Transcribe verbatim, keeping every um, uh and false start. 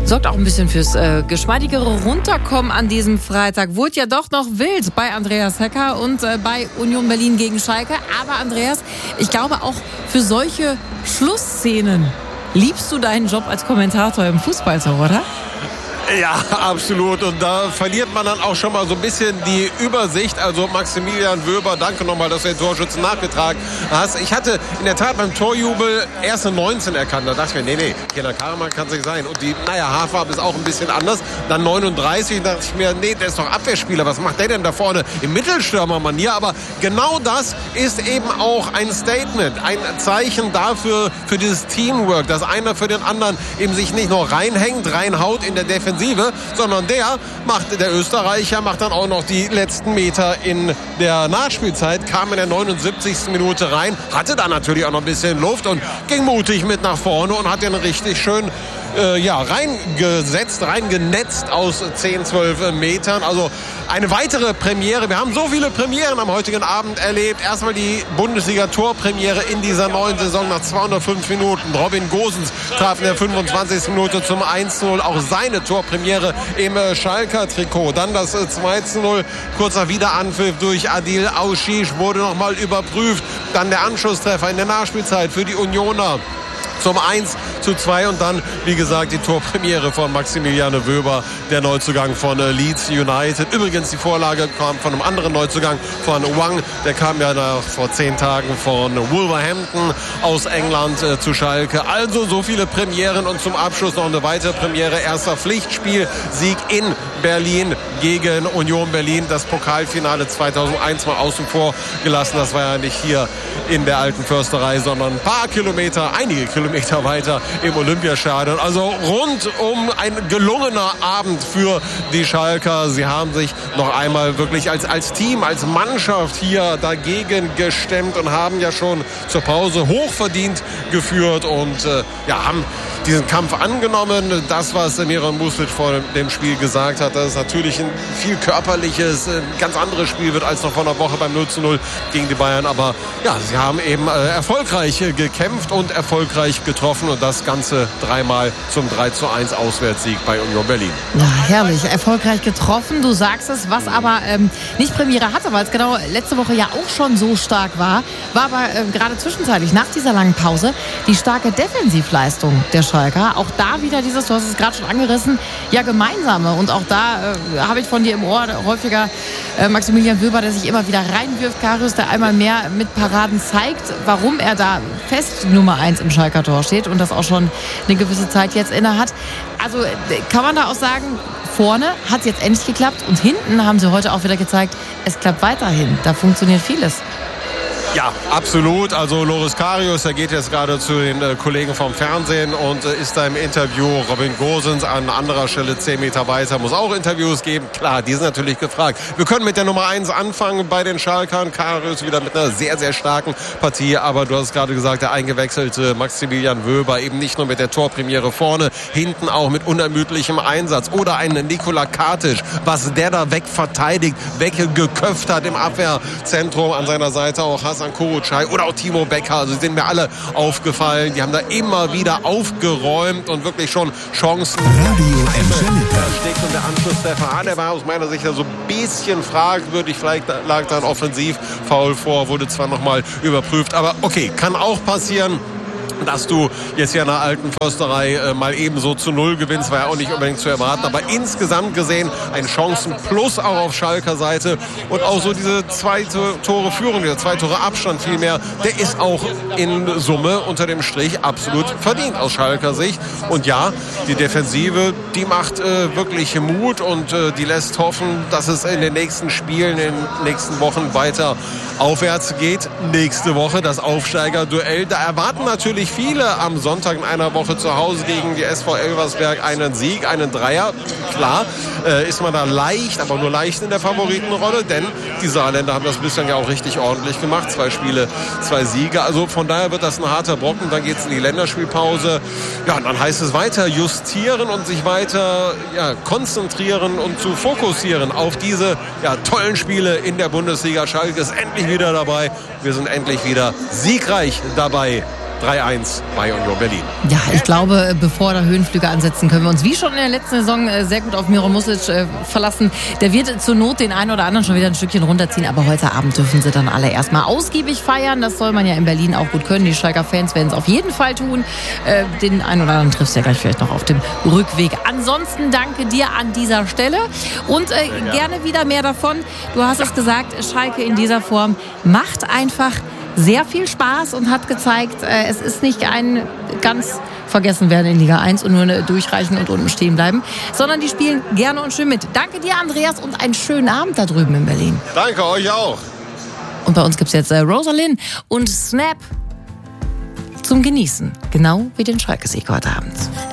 Sorgt auch ein bisschen fürs äh, geschmeidigere Runterkommen an diesem Freitag. Wurde ja doch noch wild bei Andreas Hecker und äh, bei Union Berlin gegen Schalke. Aber Andreas, ich glaube auch für solche Schlussszenen liebst du deinen Job als Kommentator im Fußball so, oder? Ja, absolut. Und da verliert man dann auch schon mal so ein bisschen die Übersicht. Also Maximilian Wöber, danke nochmal, dass du den Torschützen nachgetragen hast. Ich hatte in der Tat beim Torjubel erst eine neunzehn erkannt. Da dachte ich mir, nee, nee, Kenan Karaman kann es nicht sein. Und die, naja, Haarfarbe ist auch ein bisschen anders. Dann neununddreißig, da dachte ich mir, nee, der ist doch Abwehrspieler. Was macht der denn da vorne im Mittelstürmer-Manier? Aber genau das ist eben auch ein Statement, ein Zeichen dafür, für dieses Teamwork, dass einer für den anderen eben sich nicht nur reinhängt, reinhaut in der Defensive, sondern der macht, der Österreicher macht dann auch noch die letzten Meter in der Nachspielzeit, kam in der neunundsiebzigsten Minute rein, hatte da natürlich auch noch ein bisschen Luft und ging mutig mit nach vorne und hat den richtig schön äh, ja, reingesetzt, reingenetzt aus zehn, zwölf Metern. Also eine weitere Premiere. Wir haben so viele Premieren am heutigen Abend erlebt. Erstmal die Bundesliga-Torpremiere in dieser neuen Saison nach zweihundertfünf Minuten. Robin Gosens traf in der fünfundzwanzigsten Minute zum eins zu null. Auch seine Torpremiere im Schalker Trikot. Dann das zwei zu null. Kurzer Wiederanpfiff durch Adil Auschisch wurde nochmal überprüft. Dann der Anschlusstreffer in der Nachspielzeit für die Unioner zum eins zu zwei und dann, wie gesagt, die Torpremiere von Maximilian Wöber, der Neuzugang von Leeds United. Übrigens, die Vorlage kam von einem anderen Neuzugang, von Wang. Der kam ja nach, vor zehn Tagen von Wolverhampton aus England äh, zu Schalke. Also so viele Premieren und zum Abschluss noch eine weitere Premiere. Erster Pflichtspiel, Sieg in Berlin gegen Union Berlin. Das Pokalfinale zweitausendeins mal außen vor gelassen. Das war ja nicht hier in der alten Försterei, sondern ein paar Kilometer, einige Kilometer weiter im Olympiastadion. Also rundum ein gelungener Abend für die Schalker. Sie haben sich noch einmal wirklich als, als Team, als Mannschaft hier dagegen gestemmt und haben ja schon zur Pause hochverdient geführt und äh, ja, haben diesen Kampf angenommen. Das, was Miran Muslic vor dem Spiel gesagt hat, dass es natürlich ein viel körperliches, ein ganz anderes Spiel wird als noch vor einer Woche beim null zu null gegen die Bayern. Aber ja, sie haben eben äh, erfolgreich gekämpft und erfolgreich getroffen und das Ganze dreimal zum drei zu eins Auswärtssieg bei Union Berlin. Ja, herrlich. Erfolgreich getroffen. Du sagst es, was aber ähm, nicht Premiere hatte, weil es genau letzte Woche ja auch schon so stark war, war aber äh, gerade zwischenzeitlich nach dieser langen Pause die starke Defensivleistung der Schalker. Auch da wieder dieses, du hast es gerade schon angerissen, ja gemeinsame. Und auch da äh, habe ich von dir im Ohr häufiger äh, Maximilian Wöber, der sich immer wieder reinwirft, Karius, der einmal mehr mit Paraden zeigt, warum er da fest Nummer eins im Schalker Tor steht und das auch schon eine gewisse Zeit jetzt inne hat. Also kann man da auch sagen, vorne hat es jetzt endlich geklappt und hinten haben sie heute auch wieder gezeigt, es klappt weiterhin. Da funktioniert vieles. Ja, absolut. Also Loris Karius, der geht jetzt gerade zu den äh, Kollegen vom Fernsehen und äh, ist da im Interview. Robin Gosens an anderer Stelle zehn Meter weiter muss auch Interviews geben. Klar, die sind natürlich gefragt. Wir können mit der Nummer eins anfangen bei den Schalkern. Karius wieder mit einer sehr, sehr starken Partie. Aber du hast gerade gesagt, der eingewechselte Maximilian Wöber eben nicht nur mit der Torpremiere vorne, hinten auch mit unermüdlichem Einsatz. Oder ein Nikola Katic, was der da wegverteidigt, weggeköpft hat im Abwehrzentrum. An seiner Seite auch Hasan Kurucay oder auch Timo Becker, also die sind mir alle aufgefallen. Die haben da immer wieder aufgeräumt und wirklich schon Chancen. Radio Emschelte. Steckt und der Anschlusstreffer, der war aus meiner Sicht ja so ein bisschen fragwürdig. Vielleicht lag da ein Offensivfoul vor, wurde zwar nochmal überprüft, aber okay, kann auch passieren. Dass du jetzt hier in der alten Försterei äh, mal eben so zu null gewinnst, war ja auch nicht unbedingt zu erwarten. Aber insgesamt gesehen ein Chancenplus auch auf Schalker Seite. Und auch so diese zwei Tore Führung, dieser zwei Tore Abstand vielmehr, der ist auch in Summe unter dem Strich absolut verdient aus Schalker Sicht. Und ja, die Defensive, die macht äh, wirklich Mut und äh, die lässt hoffen, dass es in den nächsten Spielen, in den nächsten Wochen weiter aufwärts geht. Nächste Woche das Aufsteigerduell. Da erwarten natürlich viele am Sonntag in einer Woche zu Hause gegen die S V Elversberg einen Sieg, einen Dreier. Klar äh, ist man da leicht, aber nur leicht in der Favoritenrolle, denn die Saarländer haben das bislang ja auch richtig ordentlich gemacht. Zwei Spiele, zwei Siege. Also von daher wird das ein harter Brocken. Dann geht es in die Länderspielpause. Ja, und dann heißt es weiter justieren und sich weiter ja, konzentrieren und zu fokussieren auf diese ja, tollen Spiele in der Bundesliga. Schalke ist endlich wieder dabei. Wir sind endlich wieder siegreich dabei drei eins bei Union Berlin. Ja, ich glaube, bevor da Höhenflüge ansetzen, können wir uns wie schon in der letzten Saison sehr gut auf Miro Music äh, verlassen. Der wird zur Not den einen oder anderen schon wieder ein Stückchen runterziehen, aber heute Abend dürfen sie dann alle erstmal ausgiebig feiern. Das soll man ja in Berlin auch gut können. Die Schalker Fans werden es auf jeden Fall tun. Äh, den einen oder anderen triffst du ja gleich vielleicht noch auf dem Rückweg. Ansonsten danke dir an dieser Stelle und äh, gerne. gerne wieder mehr davon. Du hast es gesagt, Schalke in dieser Form macht einfach sehr viel Spaß und hat gezeigt, äh, es ist nicht ein ganz vergessen werden in Liga eins und nur eine durchreichen und unten stehen bleiben, sondern die spielen gerne und schön mit. Danke dir, Andreas, und einen schönen Abend da drüben in Berlin. Danke, euch auch. Und bei uns gibt es jetzt äh, Rosalind und Snap zum Genießen, genau wie den Schalke-Sieg heute Abend.